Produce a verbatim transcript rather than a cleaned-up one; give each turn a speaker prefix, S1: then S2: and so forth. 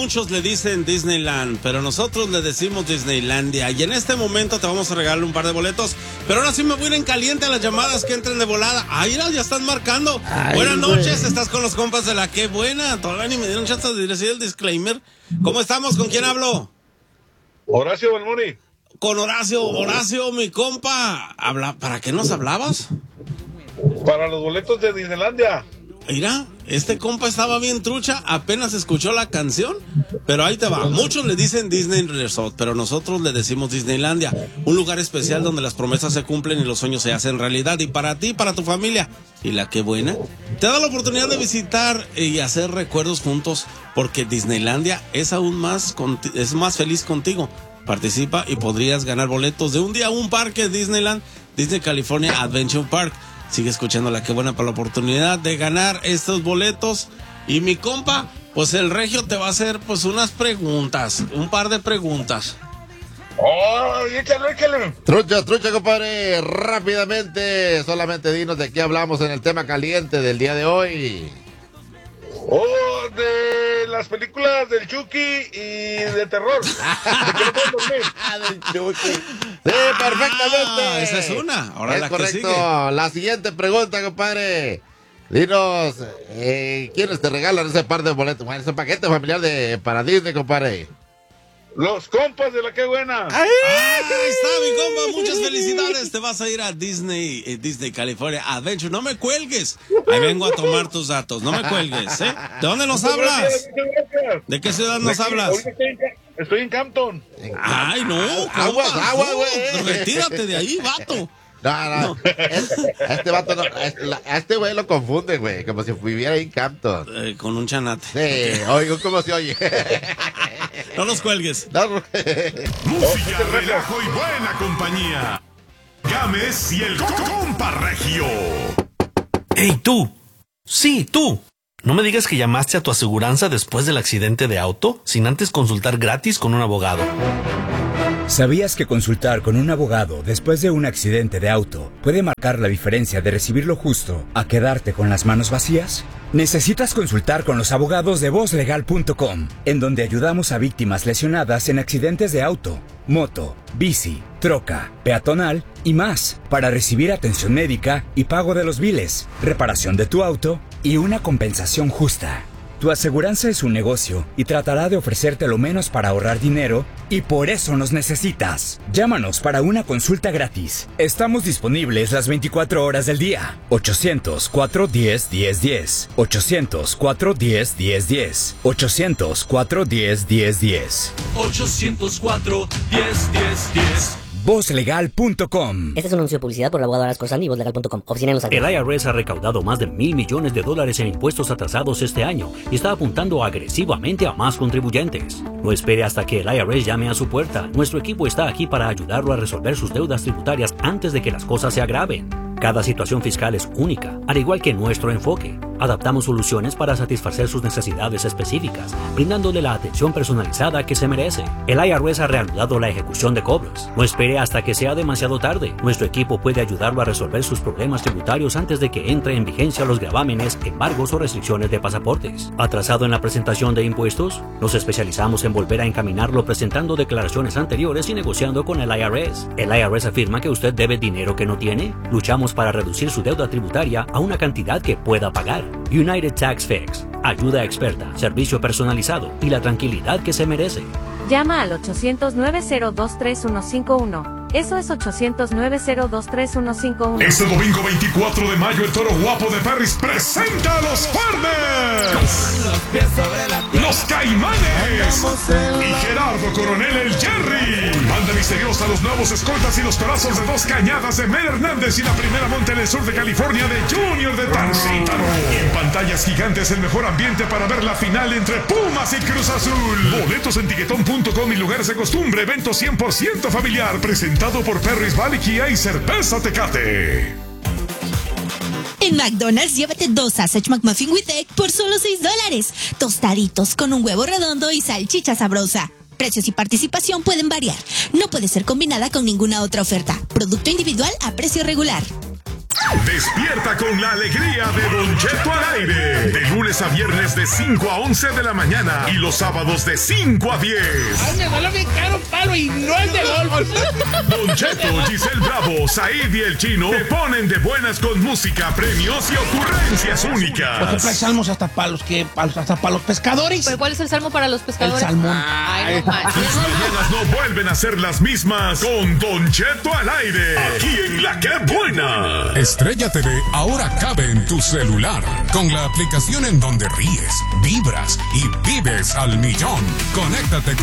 S1: muchos le dicen Disneyland, pero nosotros le decimos Disneylandia. Y en este momento te vamos a regalar un par de boletos. Pero ahora sí me voy a ir en caliente a las llamadas que entren de volada. Ay, mira, ya están marcando. Ay, buenas noches, güey. Estás con los compas de la Qué Buena. Todavía ni me dieron chance de decir el disclaimer. ¿Cómo estamos? ¿Con quién hablo?
S2: Horacio Balmoni.
S1: Con Horacio, Horacio, mi compa. Habla, ¿para qué nos hablabas?
S2: Para los boletos de Disneylandia.
S1: Mira, este compa estaba bien trucha, apenas escuchó la canción, pero ahí te va. Muchos le dicen Disney Resort, pero nosotros le decimos Disneylandia, un lugar especial donde las promesas se cumplen y los sueños se hacen realidad. Y para ti, para tu familia, y la Qué Buena, te da la oportunidad de visitar y hacer recuerdos juntos, porque Disneylandia es aún más, es más feliz contigo. Participa y podrías ganar boletos de un día a un parque Disneyland, Disney California Adventure Park. Sigue escuchando la Qué Buena para la oportunidad de ganar estos boletos. Y mi compa, pues el Regio te va a hacer pues unas preguntas, un par de preguntas.
S2: ¡Oh, échale, échale!
S3: Trucha, trucha, compadre, rápidamente, solamente dinos de qué hablamos en el tema caliente del día de hoy.
S2: Oh, de las películas del Chucky y de terror. ¿De qué no puedo dormir?
S3: Del Chucky. Sí, perfectamente.
S1: Ah, esa es una. Ahora
S3: es
S1: la
S3: correcto.
S1: que sigue.
S3: La siguiente pregunta, compadre. Dinos, eh, ¿quiénes te regalan ese par de boletos? Bueno, ese paquete familiar de para Disney, compadre.
S2: Los compas de la Qué Buena.
S1: Ahí está, mi compa, muchas felicidades. Te vas a ir a Disney, eh, Disney California Adventure. No me cuelgues. Ahí vengo a tomar tus datos. No me cuelgues, ¿eh? ¿De dónde nos hablas? ¿De qué ciudad nos hablas?
S2: Estoy en, estoy en Campton.
S1: Ay, no.
S3: Aguas,
S1: compa,
S3: aguas,
S1: no,
S3: güey.
S1: Retírate de ahí, vato.
S3: No, no, no. Este, este vato no, a este güey lo confunde, güey, como si viviera ahí en Campton.
S1: Eh, con un chanate.
S3: Sí, oigo cómo se oye.
S1: No los cuelgues.
S3: No.
S4: Música, relajo y buena compañía. Gámez y el compa Regio.
S5: ¡Ey, tú! Sí, tú. No me digas que llamaste a tu aseguranza después del accidente de auto sin antes consultar gratis con un abogado.
S6: ¿Sabías que consultar con un abogado después de un accidente de auto puede marcar la diferencia de recibir lo justo a quedarte con las manos vacías? Necesitas consultar con los abogados de voz legal punto com, en donde ayudamos a víctimas lesionadas en accidentes de auto, moto, bici, troca, peatonal y más, para recibir atención médica y pago de los biles, reparación de tu auto y una compensación justa. Tu aseguranza es un negocio y tratará de ofrecerte lo menos para ahorrar dinero, y por eso nos necesitas. Llámanos para una consulta gratis. Estamos disponibles las veinticuatro horas del día. ochocientos, cuatro diez, diez diez. ochocientos, cuatro diez, diez diez. ochocientos, cuatro diez, diez diez.
S7: ochocientos cuatro, diez, diez, diez.
S6: voz legal punto com.
S8: Este es un anuncio de publicidad por el abogado Aras Corsandi y voz legal punto com. Oficina en Los Ángeles.
S5: El I R S ha recaudado más de mil millones de dólares en impuestos atrasados este año y está apuntando agresivamente a más contribuyentes. No espere hasta que el I R S llame a su puerta. Nuestro equipo está aquí para ayudarlo a resolver sus deudas tributarias antes de que las cosas se agraven. Cada situación fiscal es única, al igual que nuestro enfoque. Adaptamos soluciones para satisfacer sus necesidades específicas, brindándole la atención personalizada que se merece. El I R S ha reanudado la ejecución de cobros. No espere hasta que sea demasiado tarde. Nuestro equipo puede ayudarlo a resolver sus problemas tributarios antes de que entre en vigencia los gravámenes, embargos o restricciones de pasaportes. ¿Atrasado en la presentación de impuestos? Nos especializamos en volver a encaminarlo presentando declaraciones anteriores y negociando con el I R S. ¿El I R S afirma que usted debe dinero que no tiene? Luchamos para reducir su deuda tributaria a una cantidad que pueda pagar. United Tax Fix. Ayuda experta, servicio personalizado y la tranquilidad que se merece.
S9: Llama al ochocientos, nueve cero dos, tres uno cinco uno. Eso es ochocientos, nueve cero dos, tres uno cinco uno.
S4: Este domingo veinticuatro de mayo, el Toro Guapo de Perris presenta a los Farmers, los Caimanes y Gerardo Coronel el Jerry. Banda misteriosa, los nuevos escoltas y los corazos de Dos Cañadas de Mel Hernández y la primera monta en el sur de California de Junior de Tarcítaro. Y en pantallas gigantes el mejor ambiente para ver la final entre Pumas y Cruz Azul. Boletos en tiquetón punto com y lugares de costumbre. Evento cien por ciento familiar presentado por Perris Valley Kia y Cerveza Tecate.
S10: En McDonald's llévate dos Sausage McMuffin with Egg por solo seis dólares. Tostaditos con un huevo redondo y salchicha sabrosa. Precios y participación pueden variar. No puede ser combinada con ninguna otra oferta. Producto individual a precio regular.
S4: Despierta con la alegría de Don Cheto al aire. De lunes a viernes de cinco a once de la mañana y los sábados de cinco a diez.
S11: Ay, me duele bien caro palo y no es de golf.
S4: Don Cheto, Giselle Bravo, Said y el Chino te ponen de buenas con música, premios y ocurrencias únicas.
S11: Por ejemplo, hay salmos hasta para los que hasta para los pescadores.
S12: ¿Pero cuál es el salmo para los pescadores?
S11: El salmón.
S12: Ay, no manches.
S4: Tus mañanas no vuelven a ser las mismas con Don Cheto al aire. Aquí en La Que Buena.
S13: Estrella T V ahora cabe en tu celular con la aplicación en donde ríes, vibras y vives al millón. Conéctate con